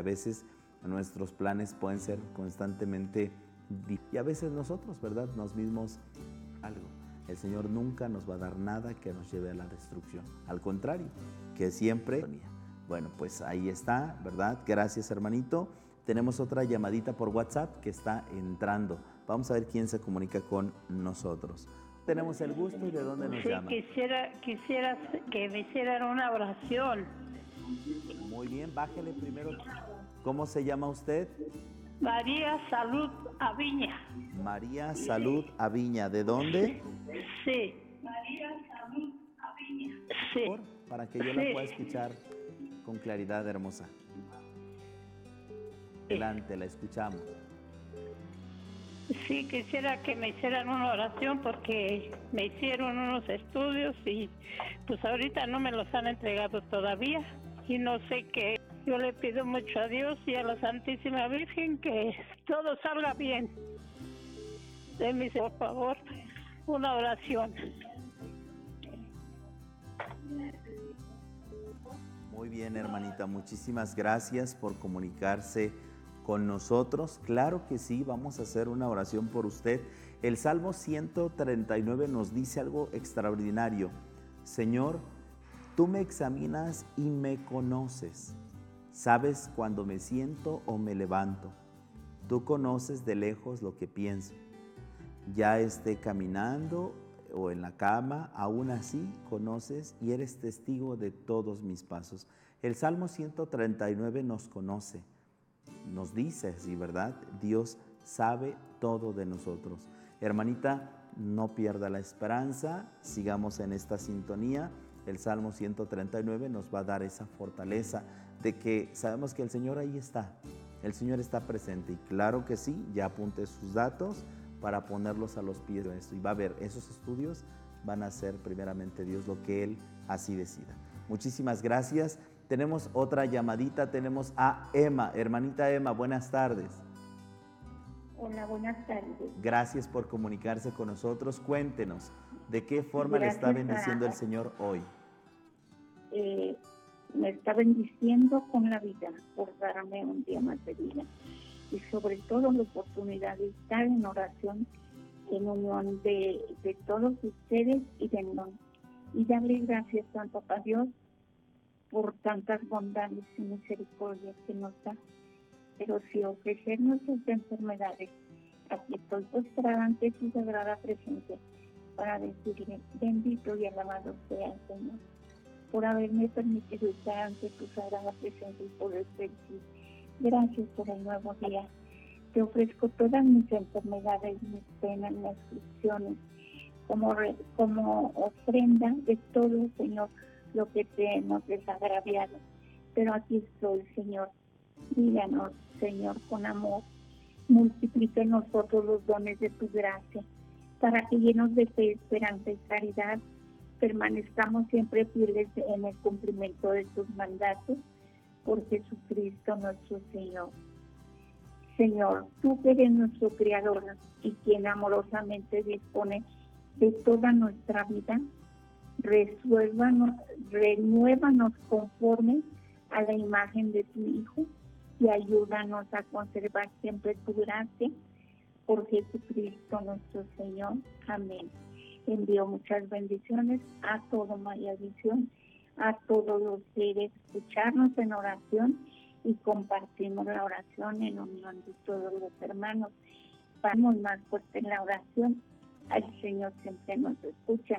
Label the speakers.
Speaker 1: veces nuestros planes pueden ser constantemente y a veces nosotros, ¿verdad? Nos mismos algo. El Señor nunca nos va a dar nada que nos lleve a la destrucción. Al contrario, que siempre... Bueno, pues ahí está, ¿verdad? Gracias, hermanito. Tenemos otra llamadita por WhatsApp que está entrando. Vamos a ver quién se comunica con nosotros. Tenemos el gusto y de dónde nos llama.
Speaker 2: Quisiera que me hicieran una oración.
Speaker 1: Muy bien, bájele primero. ¿Cómo se llama usted?
Speaker 2: María Salud Aviña.
Speaker 1: María Salud Aviña. ¿De dónde?
Speaker 2: Sí. María Salud Aviña. Sí.
Speaker 1: Para que yo la pueda escuchar con claridad, hermosa. Adelante, la escuchamos.
Speaker 2: Sí, quisiera que me hicieran una oración porque me hicieron unos estudios y pues ahorita no me los han entregado todavía y no sé qué. Yo le pido mucho a Dios y a la Santísima Virgen que todo salga bien. Denme, por favor, una oración.
Speaker 1: Muy bien, hermanita, muchísimas gracias por comunicarse con nosotros. Claro que sí, vamos a hacer una oración por usted. El Salmo 139 nos dice algo extraordinario. Señor, tú me examinas y me conoces. Sabes cuando me siento o me levanto. Tú conoces de lejos lo que pienso. Ya esté caminando o en la cama, aún así conoces y eres testigo de todos mis pasos. El Salmo 139 nos conoce, nos dice así, ¿verdad? Dios sabe todo de nosotros. Hermanita, no pierda la esperanza, sigamos en esta sintonía. El Salmo 139 nos va a dar esa fortaleza de que sabemos que el Señor ahí está, el Señor está presente y claro que sí, ya apunte sus datos para ponerlos a los pies de esto. Y va a ver, esos estudios van a ser primeramente Dios lo que Él así decida. Muchísimas gracias. Tenemos otra llamadita, tenemos a Emma. Hermanita Emma, buenas tardes.
Speaker 3: Hola, buenas tardes.
Speaker 1: Gracias por comunicarse con nosotros. Cuéntenos, ¿de qué forma le está bendiciendo el Señor hoy?
Speaker 3: Me está bendiciendo con la vida, por darme un día más de vida. Y sobre todo la oportunidad de estar en oración en unión de todos ustedes y darle gracias tanto a Dios por tantas bondades y misericordias que nos da. Pero si ofrecernos estas enfermedades, aquí estoy postrada ante su sagrada presencia para decirle, bendito y alabado sea el Señor, por haberme permitido estar ante tu sagrada presencia y poder decir, gracias por el nuevo día. Te ofrezco todas mis enfermedades, mis penas, mis aflicciones, como ofrenda de todo, Señor, lo que te hemos desagraviado. Pero aquí estoy, Señor. Díganos, Señor, con amor, multiplica en nosotros los dones de tu gracia, para que llenos de fe, esperanza y caridad, permanezcamos siempre fieles en el cumplimiento de tus mandatos, por Jesucristo nuestro Señor. Señor, tú que eres nuestro Creador y quien amorosamente dispone de toda nuestra vida, renuévanos conforme a la imagen de tu Hijo y ayúdanos a conservar siempre tu gracia, por Jesucristo nuestro Señor. Amén. Envío muchas bendiciones a todo María Visión, a todos los que escucharnos en oración y compartimos la oración en unión de todos los hermanos. Vamos más fuerte en la oración. El Señor siempre nos escucha.